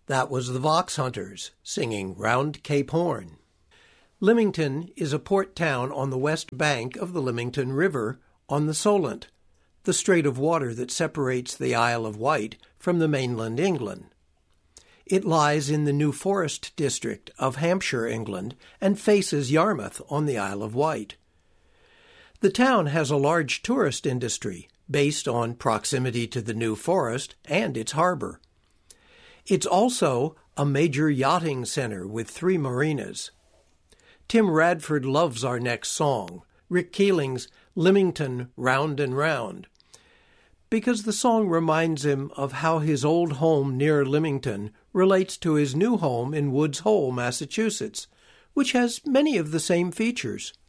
That was the Vox Hunters singing Round Cape Horn. Lymington is a port town on the west bank of the Lymington River on the Solent, the strait of water that separates the Isle of Wight from the mainland England. It lies in the New Forest district of Hampshire, England, and faces Yarmouth on the Isle of Wight. The town has a large tourist industry based on proximity to the New Forest and its harbor. It's also a major yachting center with 3 marinas. Tim Radford loves our next song, Rick Keeling's Lymington Round and Round, because the song reminds him of how his old home near Lymington relates to his new home in Woods Hole, Massachusetts, which has many of the same features.